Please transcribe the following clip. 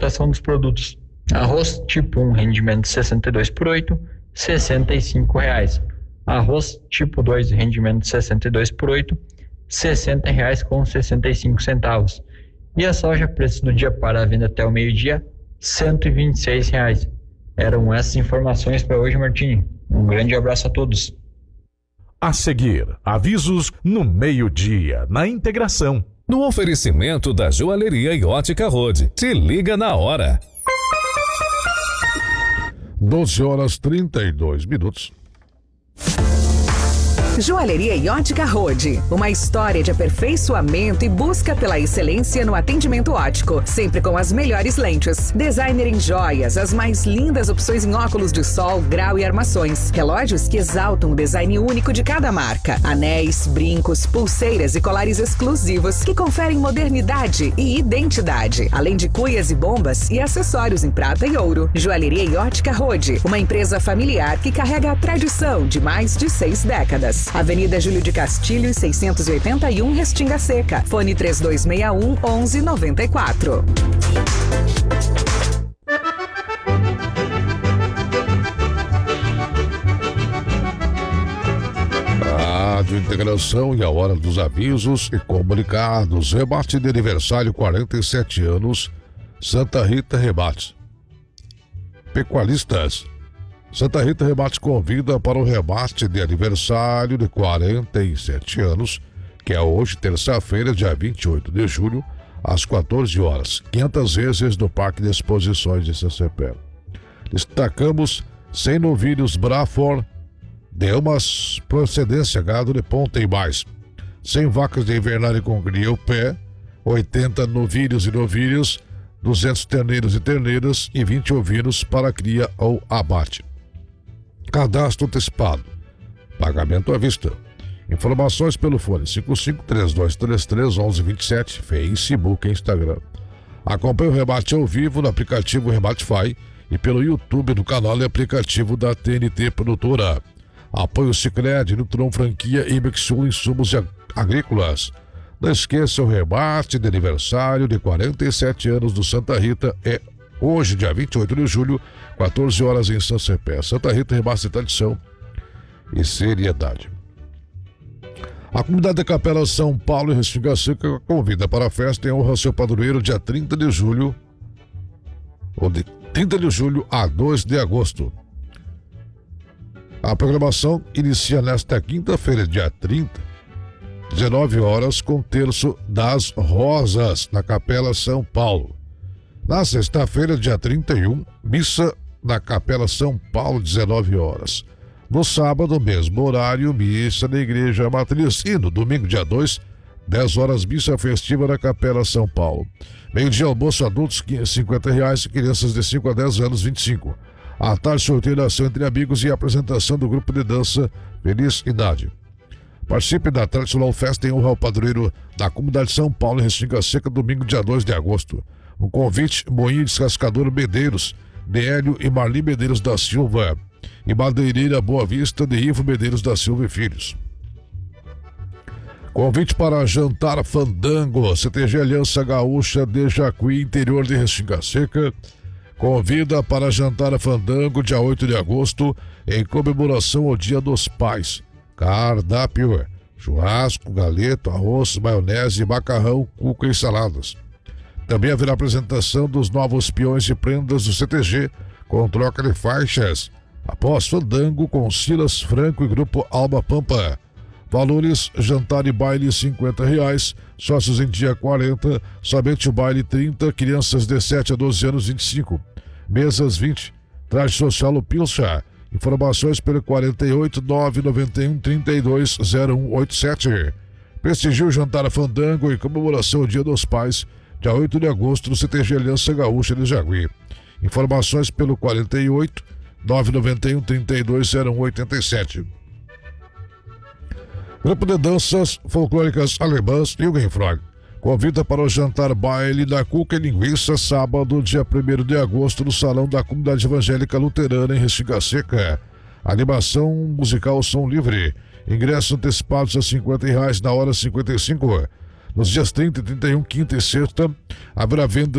cotação dos produtos. Arroz tipo 1, rendimento 62 por 8, R$ 65. Arroz tipo 2, rendimento 62 por 8, R$ 60,65. E a soja, preço do dia para a venda até o meio-dia, R$ 126. Eram essas informações para hoje, Martinho. Um grande abraço a todos. A seguir, avisos no meio-dia, na integração. No oferecimento da Joalheria e Ótica Rode. Se liga na hora. 12h32. Joalheria e Ótica Rode, uma história de aperfeiçoamento e busca pela excelência no atendimento óptico, sempre com as melhores lentes. Designer em joias, as mais lindas opções em óculos de sol, grau e armações. Relógios que exaltam o design único de cada marca. Anéis, brincos, pulseiras e colares exclusivos que conferem modernidade e identidade. Além de cuias e bombas e acessórios em prata e ouro. Joalheria e Ótica Rode, uma empresa familiar que carrega a tradição de mais de 6 décadas. Avenida Júlio de Castilho, 681, Restinga Seca. Fone 3261-1194. Rádio Integração e a hora dos avisos e comunicados. Rebate de aniversário, 47 anos, Santa Rita Rebates. Pecuaristas. Santa Rita Rebates convida para o rebate de aniversário de 47 anos, que é hoje, terça-feira, dia 28 de julho, às 14 horas, 500 vezes no Parque de Exposições de CCP. Destacamos 100 novilhos Braford, de umas procedência gado de ponta e mais, 100 vacas de invernário com cria pé, 80 novilhos e novilhas, 200 terneiros e terneiras e 20 ovinos para cria ou abate. Cadastro antecipado. Pagamento à vista. Informações pelo fone 55-3233-1127, Facebook e Instagram. Acompanhe o rebate ao vivo no aplicativo Rebatify e pelo YouTube no canal e aplicativo da TNT Produtora. Apoio Sicredi, Nutron Franquia e Mixul Insumos Agrícolas. Não esqueça, o rebate de aniversário de 47 anos do Santa Rita é hoje, dia 28 de julho, 14 horas em São Cepé. Santa Rita, rebate de tradição e seriedade. A comunidade da Capela São Paulo e Restinga Seca convida para a festa em honra ao seu padroeiro, dia 30 de julho, ou de 30 de julho a 2 de agosto. A programação inicia nesta quinta-feira, dia 30, 19 horas, com Terço das Rosas, na Capela São Paulo. Na sexta-feira, dia 31, missa na Capela São Paulo, 19 horas. No sábado, mesmo horário, missa na Igreja Matriz. E no domingo, dia 2, 10 horas, missa festiva na Capela São Paulo. Meio-dia, almoço adultos, R$50, crianças de 5 a 10 anos, 25. À tarde, sorteio entre amigos e apresentação do grupo de dança Feliz Idade. Participe da tradicional festa em honra ao padroeiro da comunidade São Paulo em Restinga Seca, domingo, dia 2 de agosto. Um convite, Moinho Descascador Medeiros, de Hélio e Marli Medeiros da Silva, e Madeireira Boa Vista, de Ivo Medeiros da Silva e Filhos. Convite para jantar fandango, CTG Aliança Gaúcha de Jacuí, interior de Restinga Seca, convida para jantar fandango, dia 8 de agosto, em comemoração ao Dia dos Pais. Cardápio: churrasco, galeto, arroz, maionese, macarrão, cuca e saladas. Também haverá apresentação dos novos peões e prendas do CTG, com troca de faixas. Após fandango, com Silas Franco e Grupo Alba Pampa. Valores: jantar e baile R$50, sócios em dia 40, somente o baile 30, crianças de 7 a 12 anos 25, mesas 20, traje social o Pilcha. Informações pelo 48 991 32 0187. Prestigie o jantar fandango em comemoração ao Dia dos Pais, dia 8 de agosto, no CTG Aliança Gaúcha de Jaguí. Informações pelo 48 991 32 0187. Grupo de danças folclóricas alemãs Jugendfrog convida para o jantar baile da Cuca e Linguiça, sábado, dia 1º de agosto, no Salão da Comunidade Evangélica Luterana, em Restinga Seca. Animação musical som livre. Ingressos antecipados a R$50, na hora 55. Nos dias 30 e 31, quinta e sexta, haverá venda